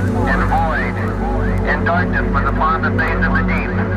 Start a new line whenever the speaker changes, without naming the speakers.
in void, in darkness was upon the face of the deep.